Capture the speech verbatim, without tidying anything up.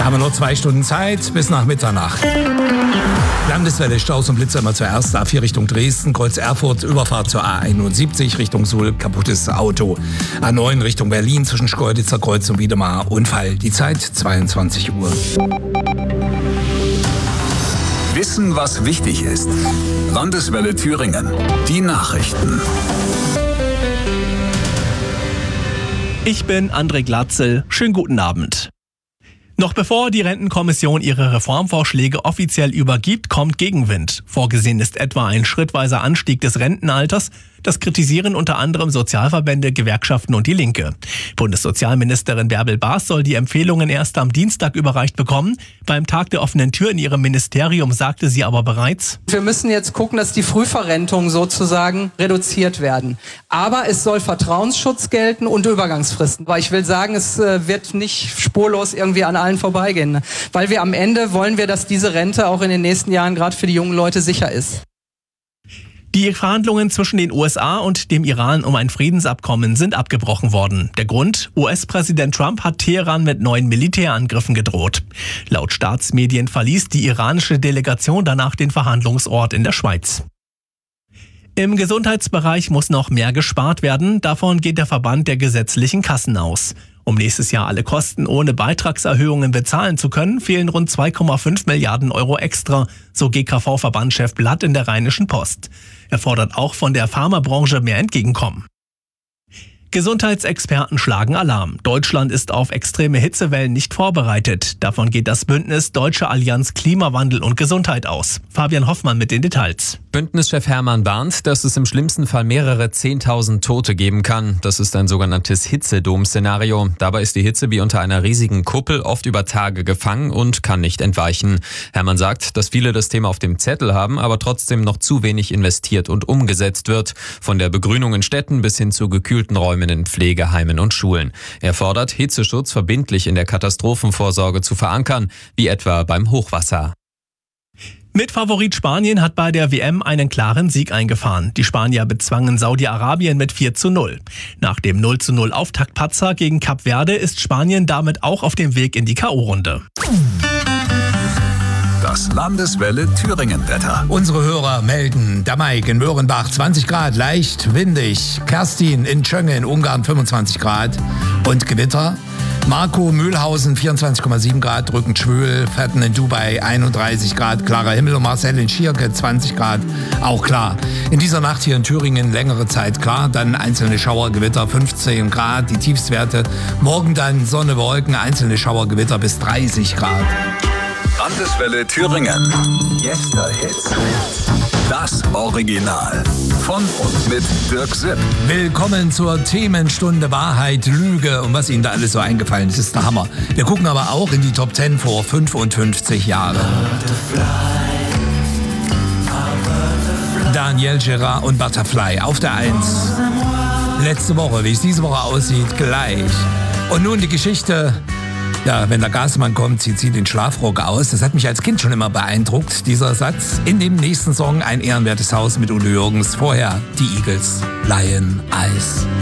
Haben wir noch zwei Stunden Zeit bis nach Mitternacht. Landeswelle, Staus und Blitze immer zuerst. A vier Richtung Dresden, Kreuz Erfurt, Überfahrt zur A einundsiebzig Richtung Suhl, kaputtes Auto. A neun Richtung Berlin zwischen Schkeuditzer Kreuz und Wiedemar, Unfall. Die Zeit zweiundzwanzig Uhr. Wissen, was wichtig ist. Landeswelle Thüringen. Die Nachrichten. Ich bin André Glatzel. Schönen guten Abend. Noch bevor die Rentenkommission ihre Reformvorschläge offiziell übergibt, kommt Gegenwind. Vorgesehen ist etwa ein schrittweiser Anstieg des Rentenalters. Das kritisieren unter anderem Sozialverbände, Gewerkschaften und die Linke. Bundessozialministerin Bärbel Baas soll die Empfehlungen erst am Dienstag überreicht bekommen. Beim Tag der offenen Tür in ihrem Ministerium sagte sie aber bereits: Wir müssen jetzt gucken, dass die Frühverrentungen sozusagen reduziert werden. Aber es soll Vertrauensschutz gelten und Übergangsfristen. Weil ich will sagen, es wird nicht spurlos irgendwie an allen vorbeigehen. Weil wir am Ende wollen wir, dass diese Rente auch in den nächsten Jahren gerade für die jungen Leute sicher ist. Die Verhandlungen zwischen den U S A und dem Iran um ein Friedensabkommen sind abgebrochen worden. Der Grund? U S-Präsident Trump hat Teheran mit neuen Militärangriffen gedroht. Laut Staatsmedien verließ die iranische Delegation danach den Verhandlungsort in der Schweiz. Im Gesundheitsbereich muss noch mehr gespart werden. Davon geht der Verband der gesetzlichen Kassen aus. Um nächstes Jahr alle Kosten ohne Beitragserhöhungen bezahlen zu können, fehlen rund zwei Komma fünf Milliarden Euro extra, so G K V-Verbandschef Blatt in der Rheinischen Post. Er fordert auch von der Pharmabranche mehr Entgegenkommen. Gesundheitsexperten schlagen Alarm. Deutschland ist auf extreme Hitzewellen nicht vorbereitet. Davon geht das Bündnis Deutsche Allianz Klimawandel und Gesundheit aus. Fabian Hoffmann mit den Details. Bündnischef Hermann warnt, dass es im schlimmsten Fall mehrere zehntausend Tote geben kann. Das ist ein sogenanntes Hitzedom-Szenario. Dabei ist die Hitze wie unter einer riesigen Kuppel oft über Tage gefangen und kann nicht entweichen. Hermann sagt, dass viele das Thema auf dem Zettel haben, aber trotzdem noch zu wenig investiert und umgesetzt wird. Von der Begrünung in Städten bis hin zu gekühlten Räumen in Pflegeheimen und Schulen. Er fordert, Hitzeschutz verbindlich in der Katastrophenvorsorge zu verankern, wie etwa beim Hochwasser. Mitfavorit Spanien hat bei der W M einen klaren Sieg eingefahren. Die Spanier bezwangen Saudi-Arabien mit vier zu null. Nach dem null zu null Auftaktpatzer gegen Kap Verde ist Spanien damit auch auf dem Weg in die K O-Runde. Das Landeswelle Thüringen-Wetter. Unsere Hörer melden: Der Mike in Möhrenbach zwanzig Grad, leicht windig. Kerstin in Tschönge in Ungarn fünfundzwanzig Grad und Gewitter. Marco Mühlhausen vierundzwanzig Komma sieben Grad, drückend schwül. Fetten in Dubai einunddreißig Grad, klarer Himmel. Und Marcel in Schierke zwanzig Grad, auch klar. In dieser Nacht hier in Thüringen längere Zeit klar, dann einzelne Schauergewitter fünfzehn Grad, die Tiefstwerte. Morgen dann Sonne, Wolken, einzelne Schauergewitter bis dreißig Grad. Landeswelle Thüringen. Yesterhits. Das Original. Von und mit Dirk Sipp. Willkommen zur Themenstunde Wahrheit, Lüge und was Ihnen da alles so eingefallen ist. Das ist der Hammer. Wir gucken aber auch in die Top zehn vor fünfundfünfzig Jahren. Daniel Gerard und Butterfly auf der eins. Letzte Woche, wie es diese Woche aussieht, gleich. Und nun die Geschichte. Ja, wenn der Gasmann kommt, zieht sie den Schlafrock aus. Das hat mich als Kind schon immer beeindruckt, dieser Satz. In dem nächsten Song ein ehrenwertes Haus mit Udo Jürgens. Vorher die Eagles, Lion Eyes.